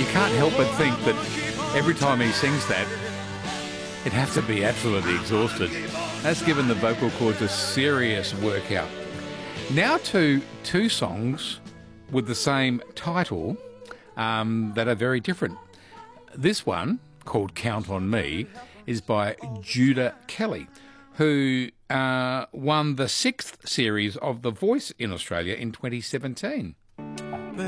can't help but think that every time he sings that, he'd have to be absolutely exhausted. That's given the vocal cords a serious workout. Now to two songs with the same title that are very different. This one, called Count on Me, is by Judah Kelly, who won the 6th series of The Voice in Australia in 2017.